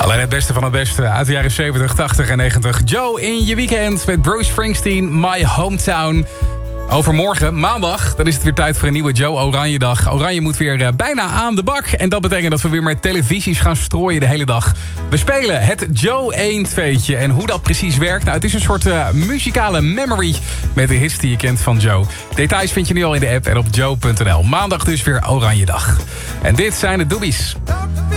Alleen het beste van het beste uit de jaren 70, 80 en 90. Joe in je weekend met Bruce Springsteen, My Hometown. Overmorgen, maandag, dan is het weer tijd voor een nieuwe Joe Oranjedag. Oranje moet weer bijna aan de bak. En dat betekent dat we weer met televisies gaan strooien de hele dag. We spelen het Joe 1-2'tje. En hoe dat precies werkt? Nou, het is een soort muzikale memory met de hits die je kent van Joe. Details vind je nu al in de app en op joe.nl. Maandag dus weer Oranjedag. En dit zijn de Doobies.